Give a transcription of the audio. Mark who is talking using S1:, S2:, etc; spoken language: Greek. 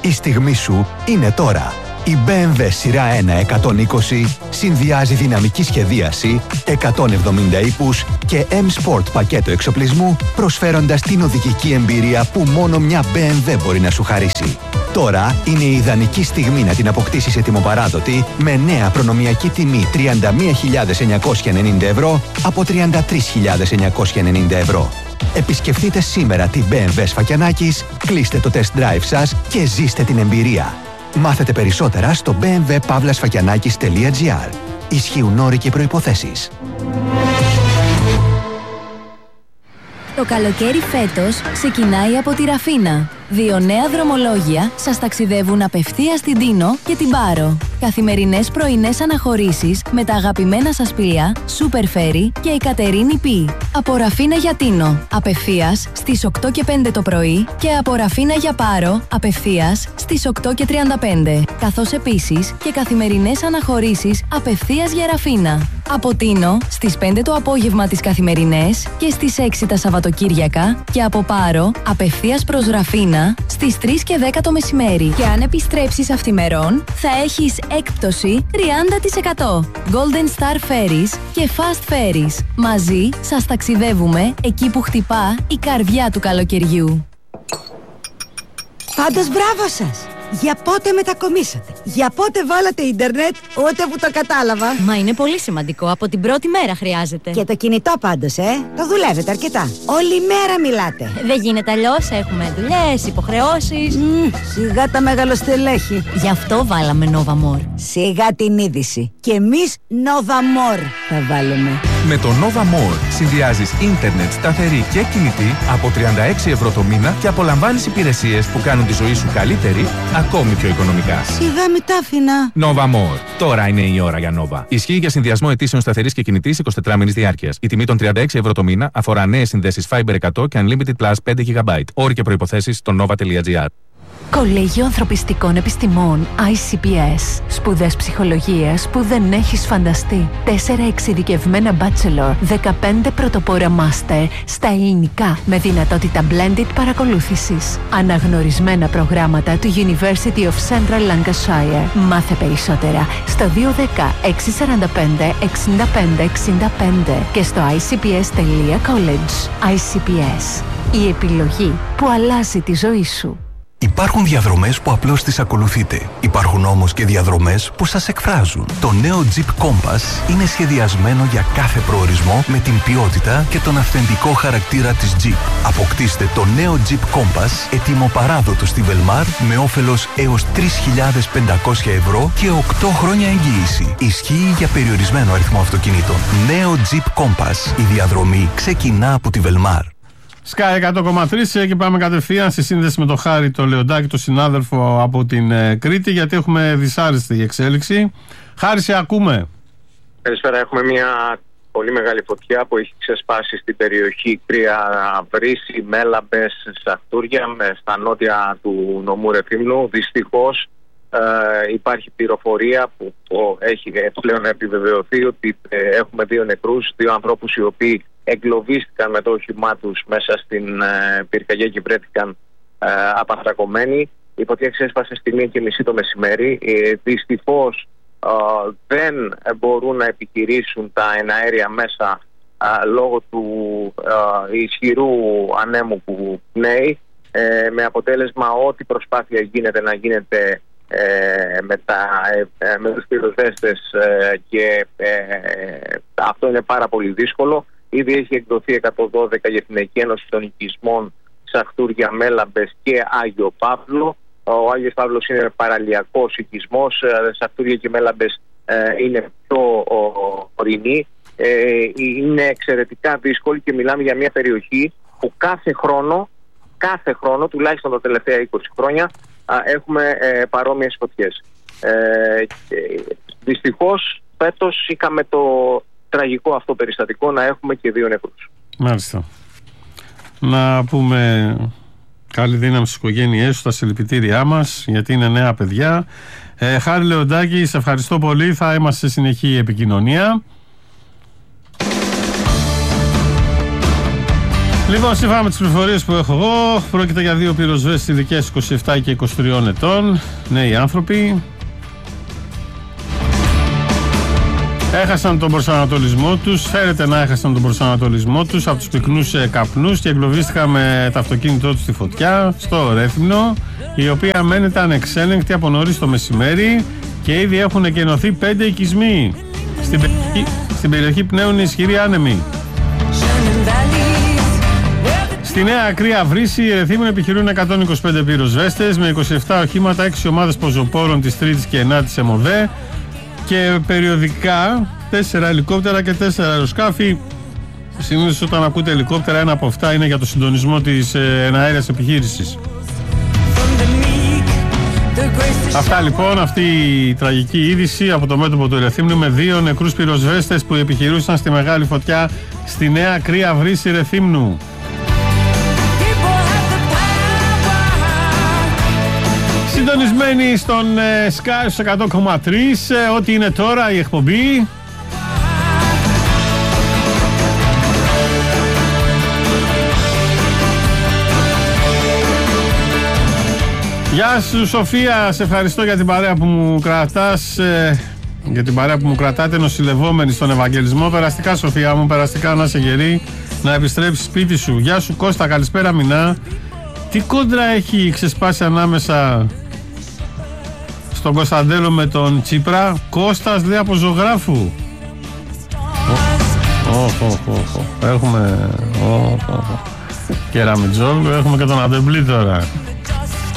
S1: Η στιγμή σου είναι τώρα. Η BMW σειρά 1 120 συνδυάζει δυναμική σχεδίαση, 170 ύπους και M-Sport πακέτο εξοπλισμού, προσφέροντας την οδηγική εμπειρία που μόνο μια BMW μπορεί να σου χαρίσει. Τώρα είναι η ιδανική στιγμή να την αποκτήσεις ετοιμοπαράδοτη με νέα προνομιακή τιμή 31.990 ευρώ από 33.990 ευρώ. Επισκεφτείτε σήμερα την BMW Σφακιανάκης, κλείστε το test drive σας και ζήστε την εμπειρία. Μάθετε περισσότερα στο bmwpavlasfakianakis.gr. Ισχύουν όροι και προϋποθέσεις.
S2: Το καλοκαίρι φέτος ξεκινάει από τη Ραφίνα. 2 νέα δρομολόγια σας ταξιδεύουν απευθείας στην Τίνο και την Πάρο. Καθημερινές πρωινές αναχωρήσεις με τα αγαπημένα σας πλοία Super Ferry και η Κατερίνη Πι. Από Ραφίνα για Τίνο, απευθείας στις 8 και 5 το πρωί και από Ραφίνα για Πάρο, απευθείας στις 8 και 35. Καθώς επίσης και καθημερινές αναχωρήσεις απευθείας για Ραφίνα. Από Τίνο στις 5 το απόγευμα τις καθημερινές και στις 6 τα Σαββατοκύριακα και από Πάρο απευθείας προς Ραφίνα στις 3 και 10 το μεσημέρι. Και αν επιστρέψεις αυθημερών θα έχεις έκπτωση 30%. Golden Star Ferries και Fast Ferries. Μαζί σας ταξιδεύουμε εκεί που χτυπά η καρδιά του καλοκαιριού.
S3: Πάντως μπράβο σας! Για πότε μετακομίσατε? Για πότε βάλατε ίντερνετ? Ούτε που το κατάλαβα.
S4: Μα είναι πολύ σημαντικό. Από την πρώτη μέρα χρειάζεται.
S3: Και το κινητό πάντως, το δουλεύετε αρκετά. Όλη μέρα μιλάτε.
S4: Δεν γίνεται αλλιώς. Έχουμε δουλειές, υποχρεώσεις.
S3: Σιγά τα μεγαλοστελέχη.
S4: Γι' αυτό βάλαμε Nova More.
S3: Σιγά την είδηση. Και εμείς Nova More θα βάλουμε.
S5: Με το Nova More συνδυάζεις ίντερνετ σταθερή και κινητή από 36 ευρώ το μήνα και απολαμβάνεις υπηρεσίες που κάνουν τη ζωή σου καλύτερη, ακόμη πιο οικονομικά.
S3: Σιγά μη τα άφηνα.
S5: Nova More. Τώρα είναι η ώρα για Nova. Ισχύει για συνδυασμό αιτήσεων σταθερής και κινητής 24 μήνης διάρκειας. Η τιμή των 36 ευρώ το μήνα αφορά νέες συνδέσεις Fiber 100 και Unlimited Plus 5 GB. Όροι και προϋποθέσεις στο nova.gr.
S6: Κολέγιο Ανθρωπιστικών Επιστημών ICPS. Σπουδές ψυχολογίας που δεν έχεις φανταστεί. 4 εξειδικευμένα bachelor, 15 πρωτοπόρα master στα ελληνικά με δυνατότητα blended παρακολούθησης. Αναγνωρισμένα προγράμματα του University of Central Lancashire. Μάθε περισσότερα στο 210 645 65 65 και στο icps.college. ICPS. Η επιλογή που αλλάζει τη ζωή σου.
S7: Υπάρχουν διαδρομές που απλώς τις ακολουθείτε. Υπάρχουν όμως και διαδρομές που σας εκφράζουν. Το νέο Jeep Compass είναι σχεδιασμένο για κάθε προορισμό με την ποιότητα και τον αυθεντικό χαρακτήρα της Jeep. Αποκτήστε το νέο Jeep Compass ετοιμοπαράδοτο στη Velmar με όφελος έως 3.500 ευρώ και 8 χρόνια εγγύηση. Ισχύει για περιορισμένο αριθμό αυτοκινήτων. Νέο Jeep Compass. Η διαδρομή ξεκινά από τη Velmar.
S8: Sky 100,3 και πάμε κατευθείαν στη σύνδεση με τον Χάρη το Λεοντάκη, τον συνάδελφο από την Κρήτη, γιατί έχουμε δυσάρεστη εξέλιξη. Χάρη, σε ακούμε.
S9: Καλησπέρα. Έχουμε μια πολύ μεγάλη φωτιά που έχει ξεσπάσει στην περιοχή Κρία Βρύση, Μέλαμπες, Σαχτούρια, στα νότια του νομού Ρεφίμνου. Δυστυχώς υπάρχει πληροφορία που έχει πλέον επιβεβαιωθεί ότι έχουμε 2 νεκρούς, 2 ανθρώπους οι οποίοι εγκλωβίστηκαν με το όχημά τους μέσα στην πυρκαγιά και βρέθηκαν απανθρακωμένοι. Η φωτιά ξέσπασε στη 1:30 το μεσημέρι. Δυστυχώς δεν μπορούν να επιχειρήσουν τα εναέρια μέσα λόγω του ισχυρού ανέμου που πνέει, με αποτέλεσμα ό,τι προσπάθεια γίνεται να γίνεται με τους πυροσβέστες και αυτό είναι πάρα πολύ δύσκολο. Ήδη έχει εκδοθεί 112 για την Εκένωση των Οικισμών Σαχτούρια, Μέλαμπες και Άγιο Παύλο. Ο Άγιος Παύλος είναι παραλιακός οικισμός, Σαχτούρια και Μέλαμπες είναι πιο ορεινοί. Είναι εξαιρετικά δύσκολη και μιλάμε για μια περιοχή που κάθε χρόνο, τουλάχιστον τα τελευταία 20 χρόνια, έχουμε παρόμοιες φωτιές. Δυστυχώς φέτος είχαμε το τραγικό αυτό περιστατικό να έχουμε και 2 νεκρούς.
S8: Μάλιστα. Να πούμε καλή δύναμη στις οικογένειές σου, τα συλληπιτήριά μας, γιατί είναι νέα παιδιά. Χάρη Λεοντάκη, σε ευχαριστώ πολύ. Θα είμαστε σε συνεχή επικοινωνία. Λοιπόν, σύμφωνα με τις πληροφορίες που έχω εγώ, πρόκειται για δύο πυροσβέστες ηλικίας 27 και 23 ετών, νέοι άνθρωποι. Έχασαν τον προσανατολισμό τους, φέρεται να έχασαν τον προσανατολισμό τους από τους πυκνούς καπνούς και εγκλωβίστηκαν με το αυτοκίνητό τους στη φωτιά, στο Ρέθυμνο, η οποία μένεται ανεξέλεγκτη από νωρίς το μεσημέρι και ήδη έχουν εκενωθεί 5 οικισμοί. Στην περιοχή πνέουν ισχυροί άνεμοι. Στη Νέα Ακραία Βρύση, οι Ρεθύμνοι επιχειρούν 125 πυροσβέστες με 27 οχήματα, 6 ομάδες πεζοπόρων της 3ης και 9ης ΕΜΟΔΕ και περιοδικά 4 ελικόπτερα και 4 αεροσκάφη. Συνήθως όταν ακούτε ελικόπτερα, ένα από αυτά είναι για το συντονισμό της εναέριας επιχείρησης. Αυτά λοιπόν, αυτή η τραγική είδηση από το μέτωπο του Ρεθύμνου με 2 νεκρούς πυροσβέστες που επιχειρούσαν στη μεγάλη φωτιά στη Νέα Ακραία Βρύση Ρεθύμνου. Συντονισμένοι στον Sky 100,3, ό,τι είναι τώρα η εκπομπή. Γεια σου Σοφία, σε ευχαριστώ για την παρέα που μου κρατάς, για την παρέα που μου κρατάτε νοσηλευόμενοι στον Ευαγγελισμό. Περαστικά Σοφία μου, περαστικά, να είσαι γερή, να επιστρέψεις σπίτι σου. Γεια σου Κώστα, καλησπέρα Μινά. Τι κόντρα έχει ξεσπάσει ανάμεσα στον Κωνσταντέλο με τον Τσίπρα? Κώστας λέει από Ζωγράφου. Έχουμε Κεραμιτζόλ, έχουμε και τον Αντεμπλή τώρα.